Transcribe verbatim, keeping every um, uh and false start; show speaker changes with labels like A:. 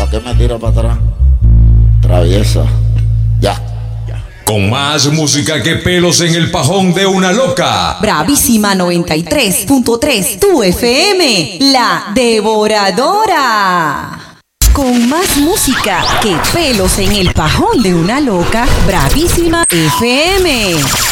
A: qué me tira para atrás? Traviesa. Ya.
B: Con más música que pelos en el pajón de una loca.
C: Bravísima noventa y tres punto tres, tu F M, la devoradora. Con más música que pelos en el pajón de una loca, Bravísima F M.